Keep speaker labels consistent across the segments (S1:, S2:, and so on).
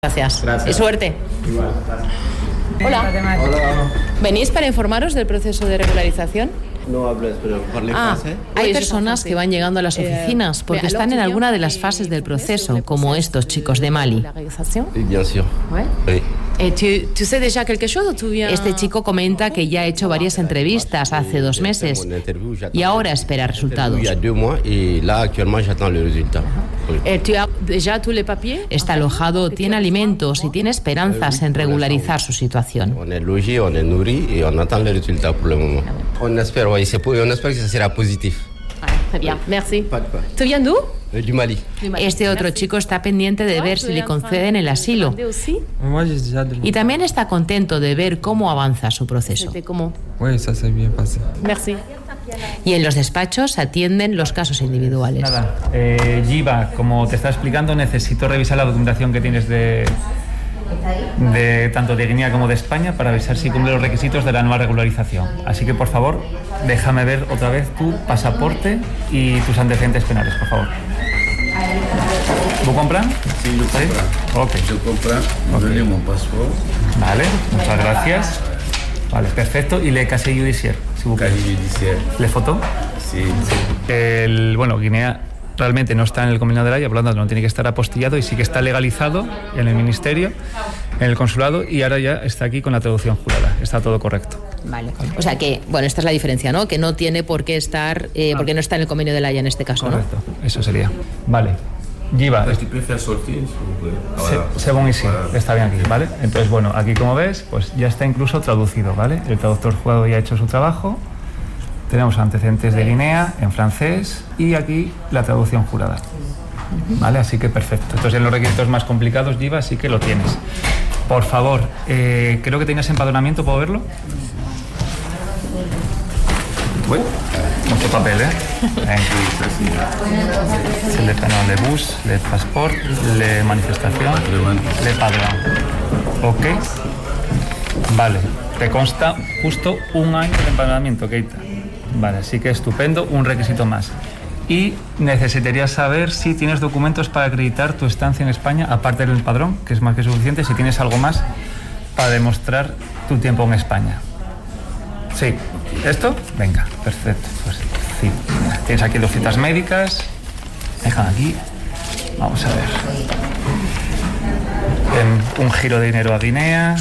S1: Gracias.
S2: Gracias.
S1: Y suerte.
S2: Igual.
S1: Hola.
S2: Hola.
S1: ¿Venís para informaros del proceso de regularización?
S2: No hablas, pero parlez français.
S3: Hay personas que van llegando a las oficinas porque están en alguna de las fases del proceso, como estos chicos de Mali.
S2: Sí, bien sûr. Oui.
S3: Este chico comenta que ya ha hecho varias entrevistas hace 2 meses y ahora espera resultados.
S2: Il y a 2 mois et là actuellement j'attends le résultat. Oui.
S3: Está alojado, tiene alimentos y tiene esperanzas en regularizar su situación.
S2: On est logé, on est nourri et on attend le résultat pour le moment. On espère, oui, on espère que ça sera positif.
S1: Très bien, merci.
S2: Pas de quoi.
S1: ¿Tú viens d'où?
S2: Du Mali.
S3: Este otro chico está pendiente de ver si le conceden el asilo y también está contento de ver cómo avanza su proceso.
S4: Oui, ça s'est bien passé.
S1: Merci.
S3: Y en los despachos atienden los casos individuales.
S5: Nada, Giva, como te estaba explicando, necesito revisar la documentación que tienes de tanto de Guinea como de España para avisar si cumple los requisitos de la nueva regularización. Así que, por favor, déjame ver otra vez tu pasaporte y tus antecedentes penales, por favor. ¿Vous comprenez?
S6: Sí, yo comprends.
S5: Ok.
S6: Je comprends. Donnez mon passeport.
S5: Vale, muchas gracias. Vale, perfecto. Y le casier judiciaire, si vous plaît.
S6: Casier judiciaire.
S5: ¿Le foto?
S6: Sí.
S5: Bueno, Guinea realmente no está en el convenio de La Haya, por lo tanto no tiene que estar apostillado y sí que está legalizado en el ministerio, en el consulado, y ahora ya está aquí con la traducción jurada. Está todo correcto.
S3: Vale. O sea que, bueno, esta es la diferencia, ¿no? Que no tiene por qué estar, porque no está en el convenio de La Haya en este caso,
S5: Correcto, eso sería. Vale. Giva,
S6: Tu peux faire sortir, s'il vous plaît.
S5: según y sí, está bien aquí, ¿vale? Entonces, bueno, aquí como ves, pues ya está incluso traducido, ¿vale? El traductor jurado ya ha hecho su trabajo. Tenemos antecedentes de Guinea en francés y aquí la traducción jurada. ¿Vale? Así que perfecto. Entonces en los requisitos más complicados, Giva, sí que lo tienes. Por favor, creo que tenías empadronamiento, ¿puedo verlo? Uy, mucho papel, ¿eh? C'est le panneau de bus, le passeport, le manifestación, le padrón. Ok. Vale, te consta justo 1 año de empadronamiento, Keita. Vale, así que estupendo, un requisito más. Y necesitaría saber si tienes documentos para acreditar tu estancia en España, aparte del padrón, que es más que suficiente, si tienes algo más para demostrar tu tiempo en España. Sí. ¿Esto? Venga, perfecto. Pues sí. Mira, tienes aquí 2 citas médicas. Déjame aquí. Vamos a ver. Un giro de dinero a Guinea.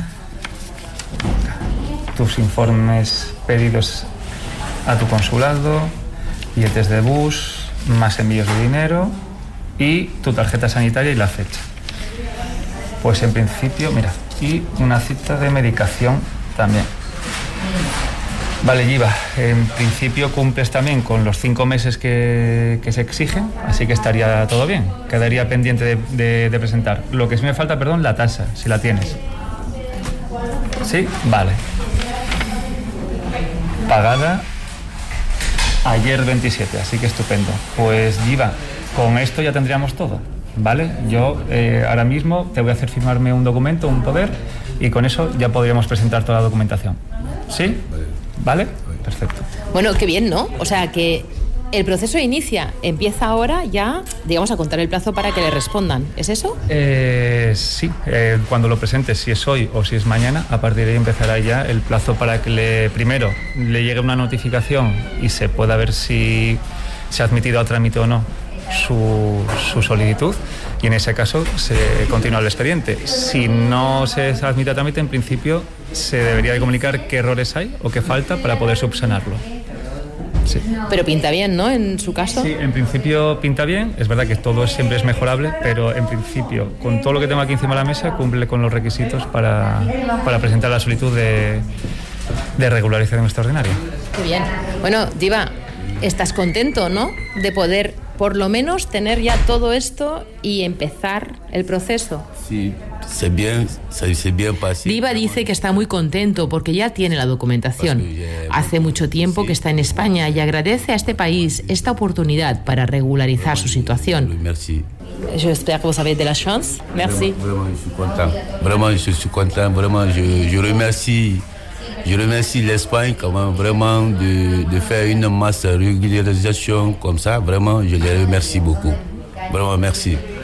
S5: Tus informes pedidos a tu consulado, billetes de bus, más envíos de dinero y tu tarjeta sanitaria y la fecha. Pues en principio, mira, y una cita de medicación también. Vale, Giva, en principio cumples también con los 5 meses que se exigen, así que estaría todo bien. Quedaría pendiente de presentar. Lo que sí me falta, perdón, la tasa, si la tienes. ¿Sí? Vale. Pagada ayer 27, así que estupendo. Pues Giva, con esto ya tendríamos todo, ¿vale? Yo ahora mismo te voy a hacer firmarme un documento, un poder, y con eso ya podríamos presentar toda la documentación. ¿Sí? ¿Vale? Perfecto.
S1: Bueno, qué bien, ¿no? O sea que el proceso empieza ahora ya, digamos, a contar el plazo para que le respondan. ¿Es eso?
S5: Sí, cuando lo presentes, si es hoy o si es mañana, a partir de ahí empezará ya el plazo para que primero le llegue una notificación y se pueda ver si se ha admitido a trámite o no su solicitud, y en ese caso se continúa el expediente. Si no se admite a trámite, en principio se debería de comunicar qué errores hay o qué falta para poder subsanarlo. Sí.
S1: Pero pinta bien, ¿no? En su caso.
S5: Sí, en principio pinta bien. Es verdad que todo siempre es mejorable, pero en principio, con todo lo que tengo aquí encima de la mesa, cumple con los requisitos para presentar la solicitud de regularización extraordinaria.
S1: Qué bien. Bueno, Giva, estás contento, ¿no? De poder, por lo menos, tener ya todo esto y empezar el proceso.
S6: Sí, c'est bien, ça s'est bien passé.
S3: Giva dice que está muy contento porque ya tiene la documentación. Hace mucho tiempo que está en España y agradece a este país esta oportunidad para regularizar su situación.
S6: Merci.
S1: J'espère que vous avez de la chance. Merci.
S6: Vraiment, je suis content. Vraiment, je suis content. Vraiment, je remercie. Je remercie l'Espagne quand même vraiment de faire une masse régularisation comme ça. Vraiment, je les remercie beaucoup. Vraiment, merci.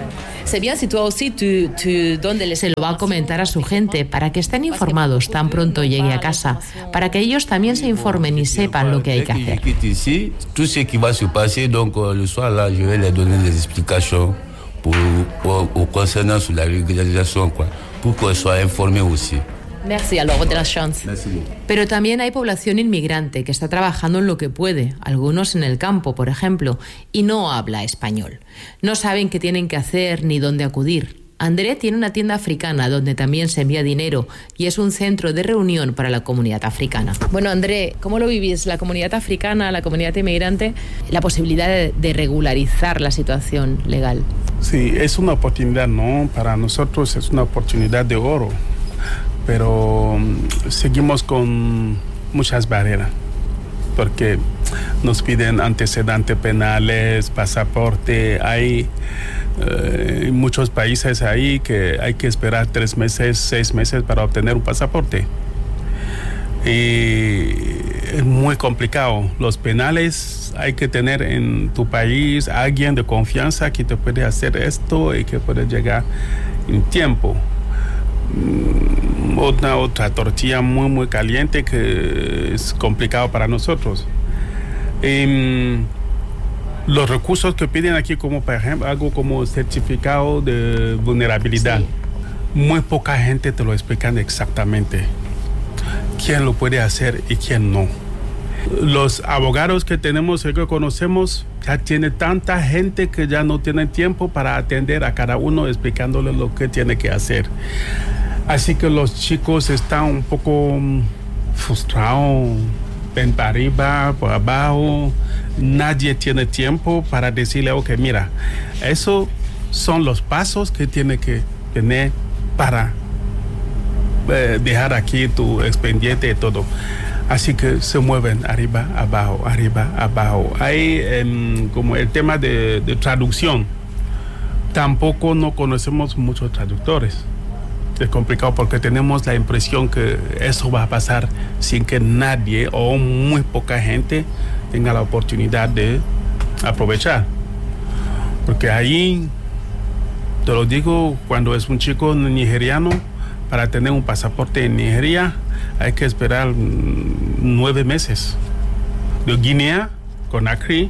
S1: C'est bien si toi aussi tu donnes les...
S3: Se lo va a comentar a su gente para que estén informados tan pronto llegue a casa, para que ellos también se informen y sepan lo que hay que hacer.
S6: Ici, tout ce qui va se passer, donc le soir là, je vais les donner des explications concernant sur la régularisation, quoi, pour qu'ils soient informés aussi.
S1: Merci, alors de la chance.
S6: Merci.
S3: Pero también hay población inmigrante que está trabajando en lo que puede, algunos en el campo, por ejemplo, y no habla español. No saben qué tienen que hacer ni dónde acudir. André tiene una tienda africana donde también se envía dinero y es un centro de reunión para la comunidad africana.
S1: Bueno, André, ¿cómo lo vivís? La comunidad africana, la comunidad inmigrante, la posibilidad de regularizar la situación legal.
S7: Sí, es una oportunidad, ¿no? Para nosotros es una oportunidad de oro, pero seguimos con muchas barreras, porque nos piden antecedentes penales, pasaporte. Hay muchos países ahí que hay que esperar 3 meses, 6 meses para obtener un pasaporte. Y es muy complicado. Los penales hay que tener en tu país alguien de confianza que te puede hacer esto y que puede llegar en tiempo. Otra tortilla muy caliente que es complicado para nosotros. Los recursos que piden aquí, como por ejemplo algo como certificado de vulnerabilidad, sí. Muy poca gente te lo explican exactamente quién lo puede hacer y quién no. Los abogados que tenemos y que conocemos ya tiene tanta gente que ya no tienen tiempo para atender a cada uno explicándole lo que tiene que hacer. Así que los chicos están un poco frustrados, ven para arriba, por abajo. Nadie tiene tiempo para decirle, ok, mira, esos son los pasos que tiene que tener para dejar aquí tu expediente y todo. Así que se mueven arriba, abajo. Hay como el tema de traducción. Tampoco no conocemos muchos traductores. Es complicado porque tenemos la impresión que eso va a pasar sin que nadie o muy poca gente tenga la oportunidad de aprovechar. Porque ahí, te lo digo, cuando es un chico nigeriano, para tener un pasaporte en Nigeria hay que esperar 9 meses. De Guinea, Conakry,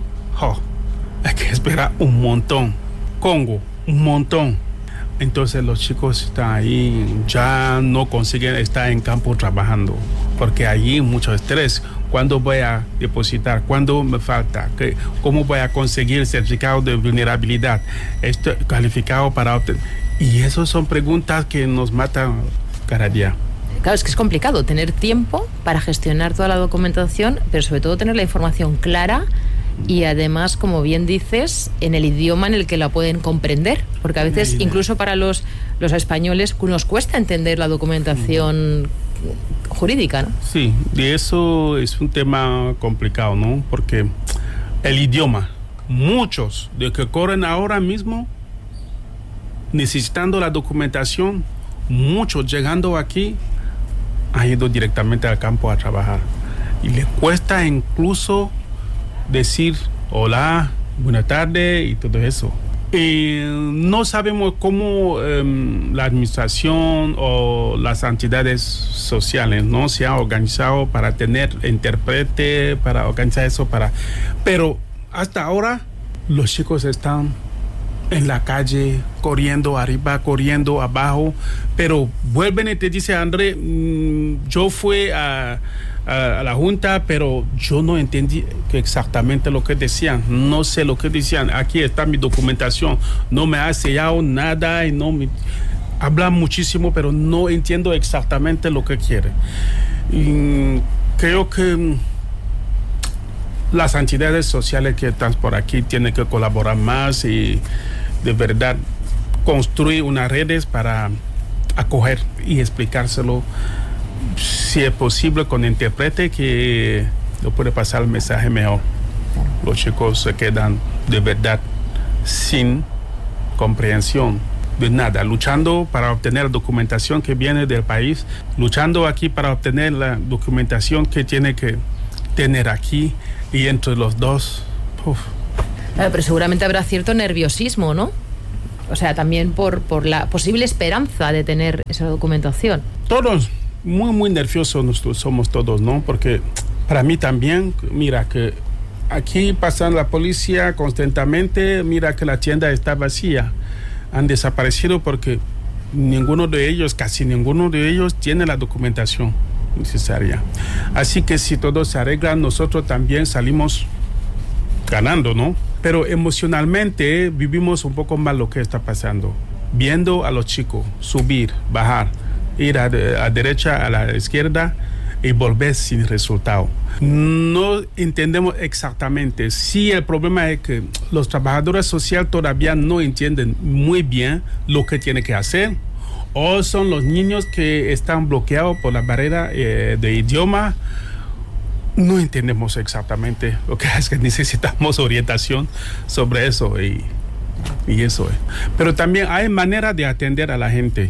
S7: hay que esperar un montón. Congo, un montón. Entonces los chicos están ahí, ya no consiguen estar en campo trabajando, porque allí mucho estrés. ¿Cuándo voy a depositar? ¿Cuándo me falta? ¿Cómo voy a conseguir el certificado de vulnerabilidad? ¿Estoy calificado para obtener? Y esas son preguntas que nos matan cada día.
S1: Claro, es que es complicado tener tiempo para gestionar toda la documentación, pero sobre todo tener la información clara y además, como bien dices, en el idioma en el que la pueden comprender, porque a veces incluso para los españoles nos cuesta entender la documentación jurídica, ¿no?
S7: Sí, y eso es un tema complicado, ¿no? Porque el idioma, muchos de que corren ahora mismo necesitando la documentación, muchos llegando aquí han ido directamente al campo a trabajar y les cuesta incluso decir hola, buenas tardes y todo eso. Y no sabemos cómo la administración o las entidades sociales no se han organizado para tener intérprete, para organizar eso, pero hasta ahora los chicos están en la calle, corriendo arriba, corriendo abajo, pero vuelven y te dice, André, yo fui a la junta, pero yo no entendí exactamente lo que decían, no sé lo que decían, aquí está mi documentación, no me ha sellado nada y no me... Hablan muchísimo, pero no entiendo exactamente lo que quiere. Y creo que las entidades sociales que están por aquí tienen que colaborar más y de verdad construir unas redes para acoger y explicárselo, si es posible con intérprete que lo puede pasar el mensaje mejor. Los chicos se quedan de verdad sin comprensión de nada, luchando para obtener documentación que viene del país, luchando aquí para obtener la documentación que tiene que tener aquí, y entre los dos,
S1: Pero seguramente habrá cierto nerviosismo, ¿no? O sea, también por la posible esperanza de tener esa documentación.
S7: Todos muy nerviosos somos todos, ¿no? Porque para mí también, mira que aquí pasan la policía constantemente, mira que la tienda está vacía. Han desaparecido porque casi ninguno de ellos tiene la documentación necesaria. Así que si todo se arregla, nosotros también salimos ganando, ¿no? Pero emocionalmente vivimos un poco mal lo que está pasando. Viendo a los chicos subir, bajar, ir a derecha, a la izquierda y volver sin resultado. No entendemos exactamente si el problema es que los trabajadores sociales todavía no entienden muy bien lo que tienen que hacer, o son los niños que están bloqueados por la barrera de idioma. No entendemos exactamente lo que es, que necesitamos orientación sobre eso y eso es. Pero también hay manera de atender a la gente.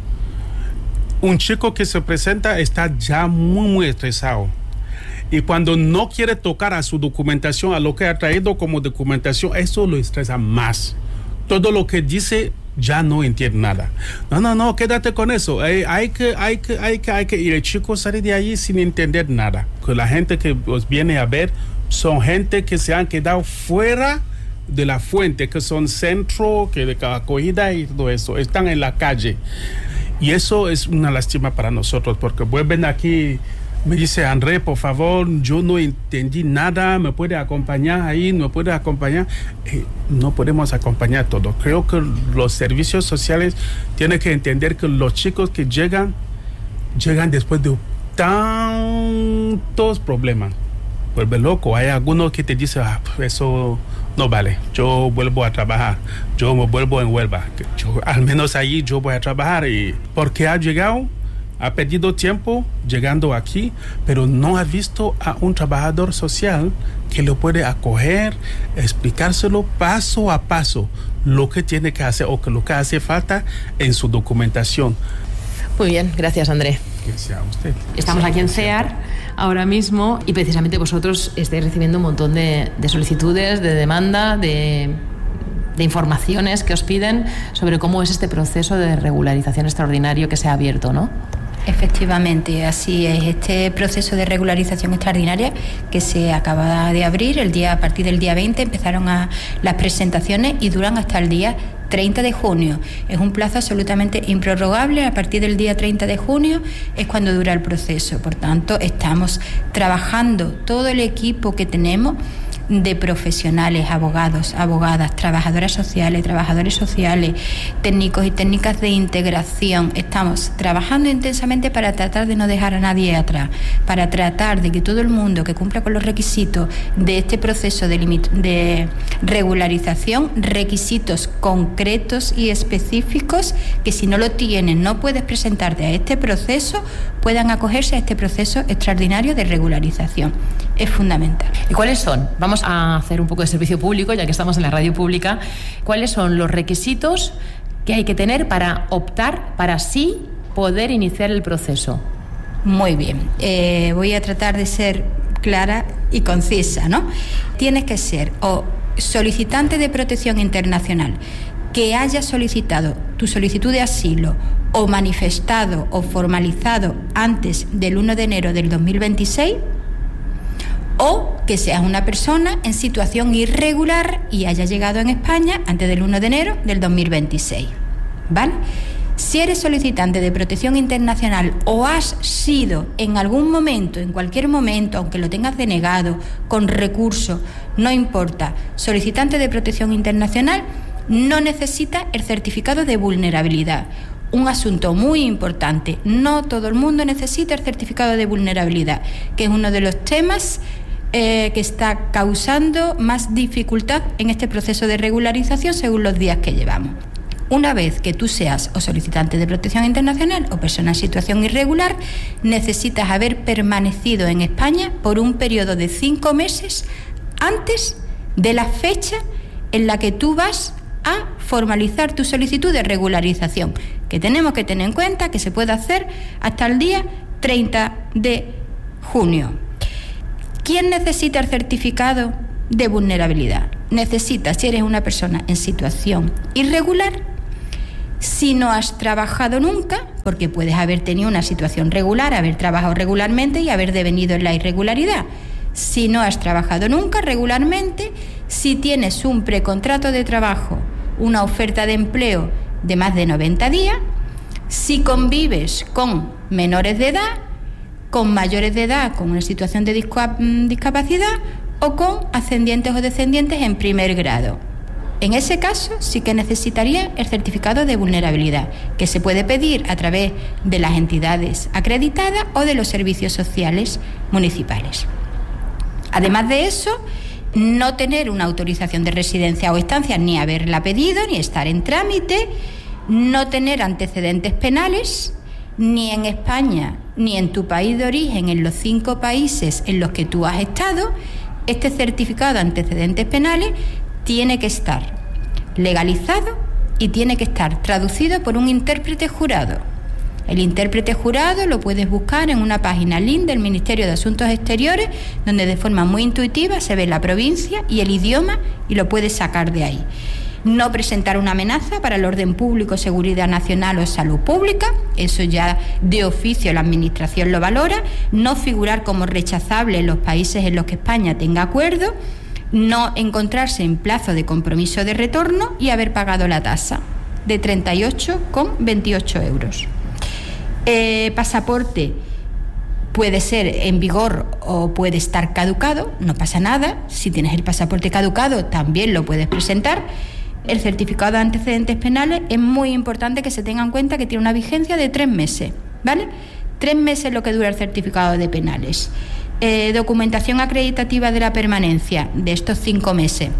S7: Un chico que se presenta está ya muy estresado. Y cuando no quiere tocar a su documentación, a lo que ha traído como documentación, eso lo estresa más. Todo lo que dice ya no entiende nada. No, quédate con eso. Hay que. Y el chico sale de allí sin entender nada. Que la gente que os viene a ver son gente que se han quedado fuera de la fuente, que son centro, que de acogida y todo eso. Están en la calle. Y eso es una lástima para nosotros, porque vuelven aquí, me dice, André, por favor, yo no entendí nada, ¿me puede acompañar ahí? ¿Me puede acompañar? No podemos acompañar todo. Creo que los servicios sociales tienen que entender que los chicos que llegan después de tantos problemas. Vuelve loco. Hay algunos que te dicen, eso no vale, yo vuelvo a trabajar, yo me vuelvo en Huelva, al menos allí yo voy a trabajar, y porque ha llegado, ha perdido tiempo llegando aquí, pero no ha visto a un trabajador social que lo puede acoger, explicárselo paso a paso lo que tiene que hacer o que lo que hace falta en su documentación.
S1: Muy bien, gracias, André.
S7: Gracias a usted.
S1: Estamos aquí en CEAR ahora mismo y precisamente vosotros estáis recibiendo un montón de solicitudes, de demanda, de informaciones que os piden sobre cómo es este proceso de regularización extraordinario que se ha abierto, ¿no?
S8: Efectivamente, así es. Este proceso de regularización extraordinaria que se acaba de abrir, a partir del día 20 empezaron las presentaciones y duran hasta el día 30 de junio. Es un plazo absolutamente improrrogable. A partir del día 30 de junio es cuando dura el proceso. Por tanto, estamos trabajando todo el equipo que tenemos de profesionales, abogados, abogadas, trabajadoras sociales, trabajadores sociales, técnicos y técnicas de integración. Estamos trabajando intensamente para tratar de no dejar a nadie atrás, para tratar de que todo el mundo que cumpla con los requisitos de este proceso de regularización, requisitos concretos y específicos, que si no lo tienen, no puedes presentarte a este proceso, puedan acogerse a este proceso extraordinario de regularización. Es fundamental.
S1: ¿Y cuáles son? Vamos a hacer un poco de servicio público, ya que estamos en la radio pública. ¿Cuáles son los requisitos que hay que tener para optar, para así poder iniciar el proceso?
S8: Muy bien. Voy a tratar de ser clara y concisa, ¿no? Tienes que ser o solicitante de protección internacional que haya solicitado tu solicitud de asilo o manifestado o formalizado antes del 1 de enero del 2026, o que seas una persona en situación irregular y haya llegado en España antes del 1 de enero del 2026, ¿vale? Si eres solicitante de protección internacional o has sido en algún momento, en cualquier momento, aunque lo tengas denegado, con recurso, no importa, solicitante de protección internacional, no necesitas el certificado de vulnerabilidad. Un asunto muy importante, no todo el mundo necesita el certificado de vulnerabilidad, que es uno de los temas que está causando más dificultad en este proceso de regularización según los días que llevamos. Una vez que tú seas o solicitante de protección internacional o persona en situación irregular, necesitas haber permanecido en España por un periodo de 5 meses antes de la fecha en la que tú vas a formalizar tu solicitud de regularización, que tenemos que tener en cuenta que se puede hacer hasta el día 30 de junio. ¿Quién necesita el certificado de vulnerabilidad? necesitas, si eres una persona en situación irregular, si no has trabajado nunca, porque puedes haber tenido una situación regular, haber trabajado regularmente y haber devenido en la irregularidad. Si no has trabajado nunca regularmente, si tienes un precontrato de trabajo, una oferta de empleo de más de 90 días, si convives con menores de edad, con mayores de edad con una situación de discapacidad o con ascendientes o descendientes en primer grado. En ese caso sí que necesitaría el certificado de vulnerabilidad, que se puede pedir a través de las entidades acreditadas o de los servicios sociales municipales. Además de eso, no tener una autorización de residencia o estancia, ni haberla pedido, ni estar en trámite, no tener antecedentes penales, ni en España, ni en tu país de origen, en los 5 países en los que tú has estado. Este certificado de antecedentes penales tiene que estar legalizado y tiene que estar traducido por un intérprete jurado. El intérprete jurado lo puedes buscar en una página link del Ministerio de Asuntos Exteriores, donde de forma muy intuitiva se ve la provincia y el idioma y lo puedes sacar de ahí. No presentar una amenaza para el orden público, seguridad nacional o salud pública, eso ya de oficio la Administración lo valora. No figurar como rechazable en los países en los que España tenga acuerdo. No encontrarse en plazo de compromiso de retorno y haber pagado la tasa de 38,28 euros. Pasaporte puede ser en vigor o puede estar caducado, no pasa nada. Si tienes el pasaporte caducado también lo puedes presentar. El certificado de antecedentes penales es muy importante que se tenga en cuenta que tiene una vigencia de 3 meses, ¿vale? 3 meses es lo que dura el certificado de penales. Documentación acreditativa de la permanencia de estos 5 meses.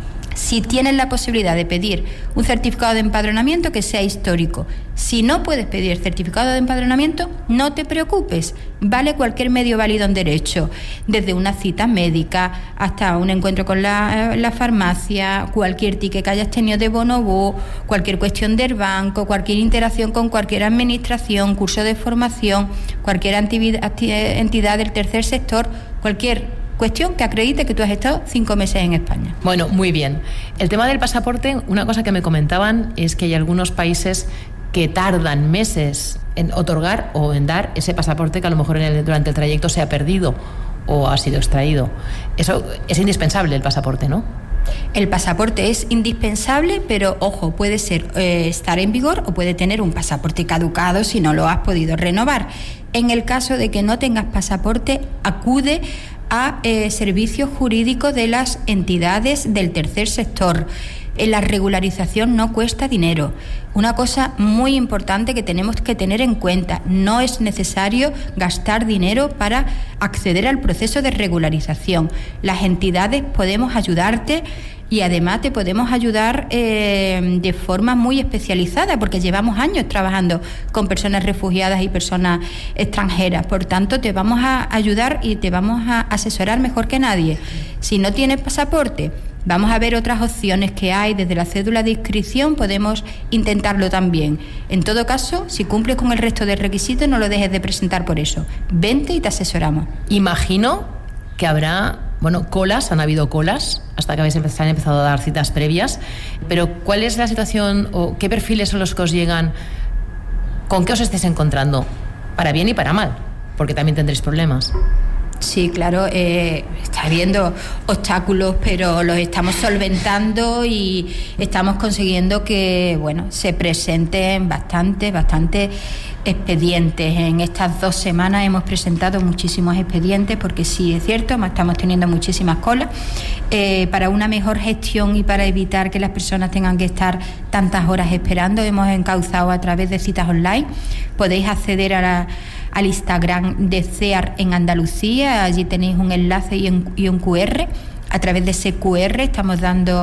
S8: Si tienes la posibilidad de pedir un certificado de empadronamiento que sea histórico, si no puedes pedir certificado de empadronamiento, no te preocupes, vale cualquier medio válido en derecho, desde una cita médica hasta un encuentro con la farmacia, cualquier ticket que hayas tenido de Bonobo, cualquier cuestión del banco, cualquier interacción con cualquier administración, curso de formación, cualquier entidad del tercer sector, cualquier cuestión que acredite que tú has estado 5 meses en España.
S3: Bueno, muy bien. El tema del pasaporte, una cosa que me comentaban es que hay algunos países que tardan meses en otorgar o en dar ese pasaporte que a lo mejor durante el trayecto se ha perdido o ha sido extraído. Eso es indispensable, el pasaporte, ¿no?
S8: El pasaporte es indispensable, pero ojo, puede ser estar en vigor o puede tener un pasaporte caducado si no lo has podido renovar. En el caso de que no tengas pasaporte, acude a servicios jurídicos de las entidades del tercer sector. La regularización no cuesta dinero. Una cosa muy importante que tenemos que tener en cuenta: no es necesario gastar dinero para acceder al proceso de regularización. Las entidades podemos ayudarte y además te podemos ayudar de forma muy especializada, porque llevamos años trabajando con personas refugiadas y personas extranjeras. Por tanto, te vamos a ayudar y te vamos a asesorar mejor que nadie. Si no tienes pasaporte, vamos a ver otras opciones que hay. Desde la cédula de inscripción podemos intentarlo también. En todo caso, si cumples con el resto de requisitos, no lo dejes de presentar por eso. Vente y te asesoramos.
S3: Imagino que habrá, colas, han habido colas hasta que se han empezado a dar citas previas, pero ¿cuál es la situación o qué perfiles son los que os llegan? ¿Con qué os estáis encontrando? Para bien y para mal, porque también tendréis problemas.
S8: Sí, claro, está habiendo obstáculos, pero los estamos solventando y estamos consiguiendo que, se presenten bastante expedientes. En estas 2 semanas hemos presentado muchísimos expedientes, porque sí es cierto, estamos teniendo muchísimas colas. Para una mejor gestión y para evitar que las personas tengan que estar tantas horas esperando, hemos encauzado a través de citas online. Podéis acceder al Instagram de CEAR en Andalucía, allí tenéis un enlace y un QR. A través de ese QR estamos dando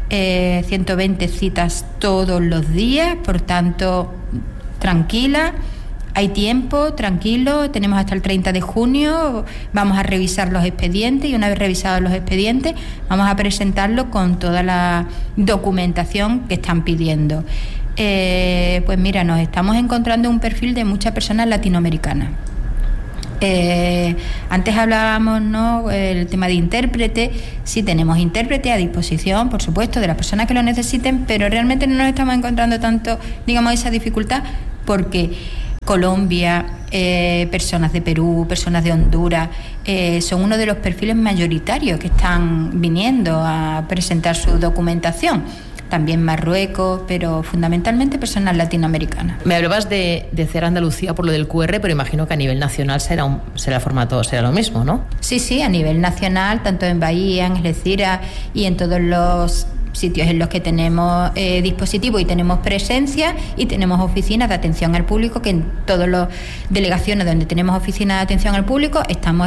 S8: 120 citas todos los días, por tanto, tranquila, hay tiempo, tranquilo, tenemos hasta el 30 de junio, vamos a revisar los expedientes y una vez revisados los expedientes vamos a presentarlos con toda la documentación que están pidiendo. Pues mira, nos estamos encontrando un perfil de muchas personas latinoamericanas. Antes hablábamos, ¿no?, el tema de intérprete. Sí, tenemos intérprete a disposición, por supuesto, de las personas que lo necesiten, pero realmente no nos estamos encontrando tanto, digamos, esa dificultad, porque Colombia, personas de Perú, personas de Honduras, son uno de los perfiles mayoritarios que están viniendo a presentar su documentación. También Marruecos, pero fundamentalmente personas latinoamericanas.
S1: Me hablabas de CER Andalucía por lo del QR, pero imagino que a nivel nacional será lo mismo, ¿no?
S8: Sí, a nivel nacional, tanto en Bahía, en Algeciras y en todos los sitios en los que tenemos dispositivos y tenemos presencia y tenemos oficinas de atención al público, que en todas las delegaciones donde tenemos oficinas de atención al público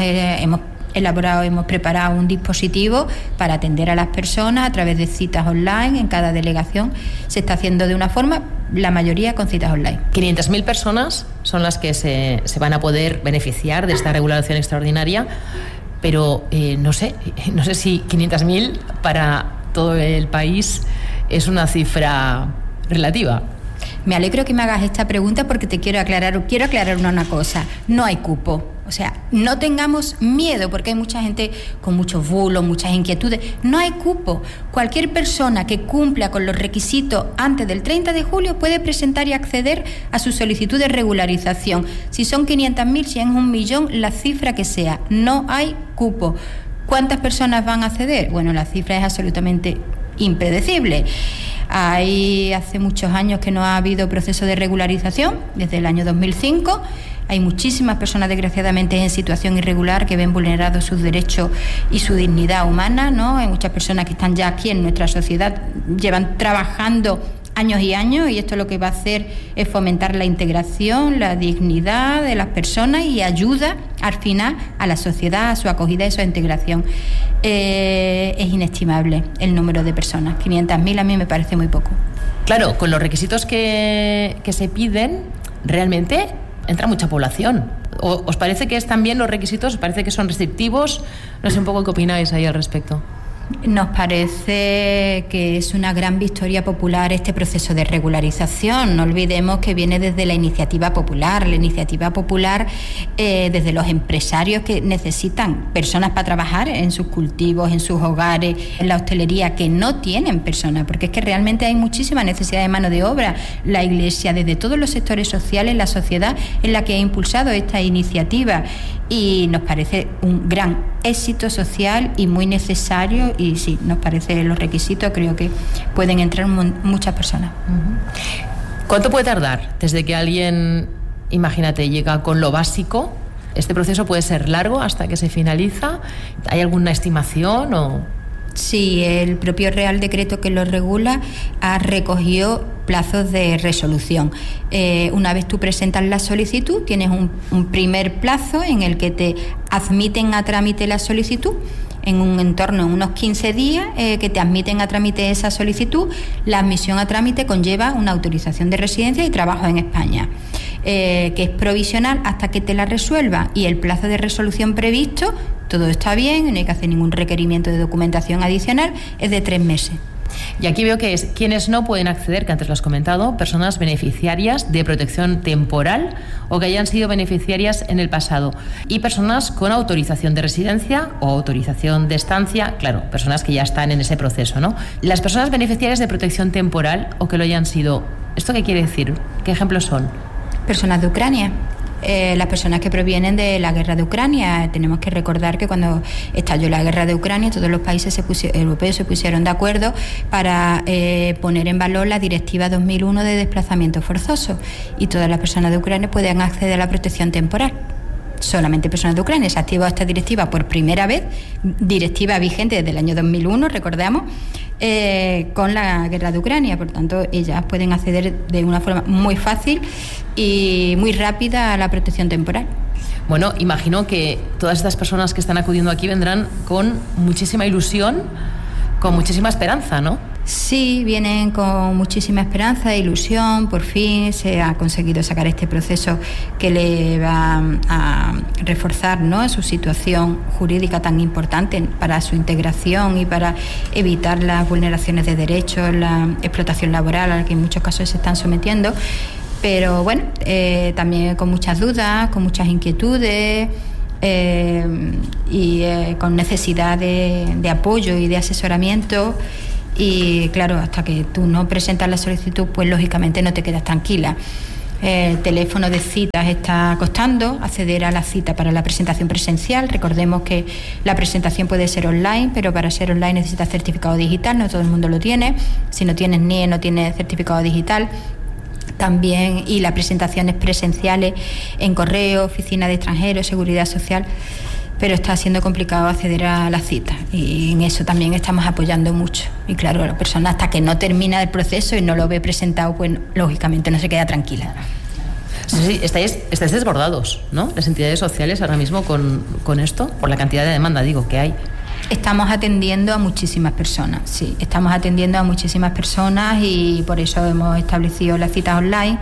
S8: hemos preparado un dispositivo para atender a las personas a través de citas online. En cada delegación se está haciendo de una forma, la mayoría con citas online.
S1: 500.000 personas son las que se van a poder beneficiar de esta regulación extraordinaria, pero no sé si 500.000 para todo el país es una cifra relativa.
S8: Me alegro que me hagas esta pregunta porque quiero aclarar una cosa. No hay cupo. O sea, no tengamos miedo, porque hay mucha gente con muchos bulos, muchas inquietudes. No hay cupo. Cualquier persona que cumpla con los requisitos antes del 30 de julio puede presentar y acceder a su solicitud de regularización. Si son 500.000, si es 1.000.000, la cifra que sea. No hay cupo. ¿Cuántas personas van a acceder? Bueno, la cifra es absolutamente impredecible. Hace muchos años que no ha habido proceso de regularización, desde el año 2005. Hay muchísimas personas, desgraciadamente, en situación irregular que ven vulnerados sus derechos y su dignidad humana, ¿no? Hay muchas personas que están ya aquí en nuestra sociedad, llevan trabajando años y años, y esto lo que va a hacer es fomentar la integración, la dignidad de las personas y ayuda al final a la sociedad, a su acogida y su integración. Es inestimable el número de personas. 500.000 a mí me parece muy poco.
S1: Claro, con los requisitos que se piden, realmente entra mucha población. ¿Os parece que están bien los requisitos? ¿Os parece que son restrictivos? No sé un poco qué opináis ahí al respecto.
S8: Nos parece que es una gran victoria popular este proceso de regularización. No olvidemos que viene desde la iniciativa popular desde los empresarios que necesitan personas para trabajar en sus cultivos, en sus hogares, en la hostelería, que no tienen personas, porque es que realmente hay muchísima necesidad de mano de obra. La Iglesia, desde todos los sectores sociales, la sociedad es la que ha impulsado esta iniciativa, y nos parece un gran éxito social y muy necesario. Y sí, nos parece los requisitos, creo que pueden entrar muchas personas.
S1: ¿Cuánto puede tardar desde que alguien, imagínate, llega con lo básico? ¿Este proceso puede ser largo hasta que se finaliza? ¿Hay alguna estimación o...?
S8: Sí, el propio Real Decreto que lo regula ha recogido plazos de resolución. Una vez tú presentas la solicitud, tienes un primer plazo en el que te admiten a trámite la solicitud, en un entorno, en unos 15 días que te admiten a trámite esa solicitud. La admisión a trámite conlleva una autorización de residencia y trabajo en España, que es provisional hasta que te la resuelva, y el plazo de resolución previsto, todo está bien, no hay que hacer ningún requerimiento de documentación adicional, es de 3 meses.
S1: Y aquí veo que es quienes no pueden acceder, que antes lo has comentado, personas beneficiarias de protección temporal o que hayan sido beneficiarias en el pasado, y personas con autorización de residencia o autorización de estancia, claro, personas que ya están en ese proceso, ¿no? Las personas beneficiarias de protección temporal o que lo hayan sido, ¿esto qué quiere decir? ¿Qué ejemplos son?
S8: Personas de Ucrania. Las personas que provienen de la guerra de Ucrania. Tenemos que recordar que cuando estalló la guerra de Ucrania, todos los países europeos se pusieron de acuerdo para poner en valor la Directiva 2001 de desplazamiento forzoso, y todas las personas de Ucrania pueden acceder a la protección temporal. Solamente personas de Ucrania. Se activó esta directiva por primera vez, directiva vigente desde el año 2001, recordamos, con la guerra de Ucrania. Por tanto, ellas pueden acceder de una forma muy fácil y muy rápida a la protección temporal.
S1: Bueno, imagino que todas estas personas que están acudiendo aquí vendrán con muchísima ilusión, con muchísima esperanza, ¿no?
S8: Sí, vienen con muchísima esperanza e ilusión. Por fin se ha conseguido sacar este proceso que le va a reforzar, ¿no?, su situación jurídica tan importante para su integración y para evitar las vulneraciones de derechos, la explotación laboral a la que en muchos casos se están sometiendo. Pero bueno, también con muchas dudas, con muchas inquietudes y con necesidad de apoyo y de asesoramiento. Y claro, hasta que tú no presentas la solicitud, pues lógicamente no te quedas tranquila. El teléfono de citas está costando, acceder a la cita para la presentación presencial. Recordemos que la presentación puede ser online, pero para ser online necesitas certificado digital, no todo el mundo lo tiene. Si no tienes NIE, no tienes certificado digital. También, y las presentaciones presenciales en correo, oficina de extranjeros, seguridad social, pero está siendo complicado acceder a la cita y en eso también estamos apoyando mucho. Y claro, la persona hasta que no termina el proceso y no lo ve presentado, pues lógicamente no se queda tranquila.
S3: Sí, estáis desbordados, ¿no? Las entidades sociales ahora mismo con esto, por la cantidad de demanda, digo, que hay.
S8: Estamos atendiendo a muchísimas personas, sí, estamos atendiendo a muchísimas personas y por eso hemos establecido las citas online.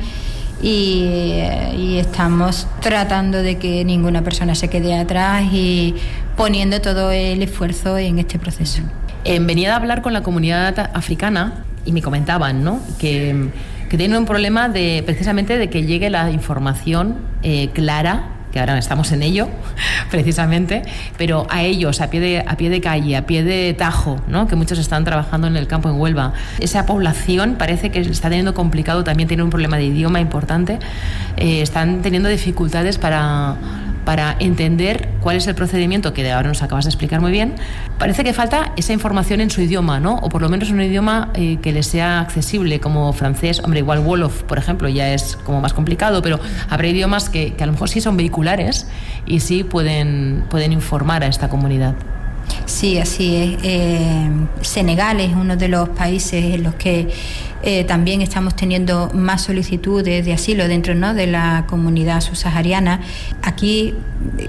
S8: Y estamos tratando de que ninguna persona se quede atrás y poniendo todo el esfuerzo en este proceso.
S3: Venía a hablar con la comunidad africana y me comentaban, ¿no?, que tienen un problema precisamente de que llegue la información clara, que ahora estamos en ello, precisamente, pero a ellos, a pie de calle, a pie de tajo, ¿no?, que muchos están trabajando en el campo en Huelva. Esa población parece que está teniendo complicado, también tiene un problema de idioma importante, están teniendo dificultades para entender cuál es el procedimiento, que ahora nos acabas de explicar muy bien. Parece que falta esa información en su idioma, ¿no?, o por lo menos en un idioma que les sea accesible, como francés. Hombre, igual Wolof, por ejemplo, ya es como más complicado, pero habrá idiomas que a lo mejor sí son vehiculares y sí pueden informar a esta comunidad.
S8: Sí, así es. Senegal es uno de los países en los que también estamos teniendo más solicitudes de asilo dentro, ¿no?, de la comunidad subsahariana. Aquí,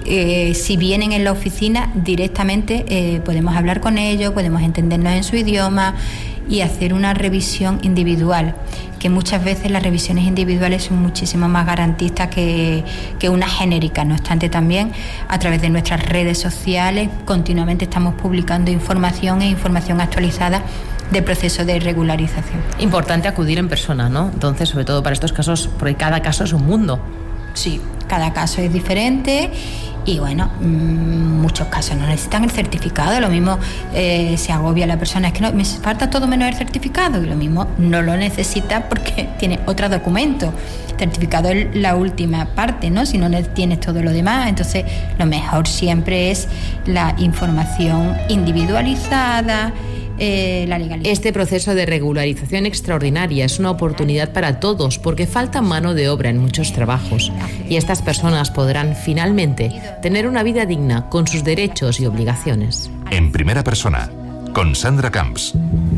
S8: si vienen en la oficina directamente, podemos hablar con ellos, podemos entendernos en su idioma y hacer una revisión individual, que muchas veces las revisiones individuales son muchísimo más garantistas que una genérica. No obstante, también a través de nuestras redes sociales continuamente estamos publicando información actualizada del proceso de regularización.
S3: Importante acudir en persona, ¿no? Entonces, sobre todo para estos casos, porque cada caso es un mundo.
S8: Sí, cada caso es diferente y bueno, muchos casos no necesitan el certificado. Lo mismo se agobia la persona, es que no, me falta todo menos el certificado, y lo mismo no lo necesita porque tiene otro documento. El certificado es la última parte, ¿no?, si no tienes todo lo demás. Entonces lo mejor siempre es la información individualizada, la legalidad.
S3: Este proceso de regularización extraordinaria es una oportunidad para todos porque falta mano de obra en muchos trabajos y estas personas podrán finalmente tener una vida digna con sus derechos y obligaciones.
S9: En primera persona, con Sandra Camps.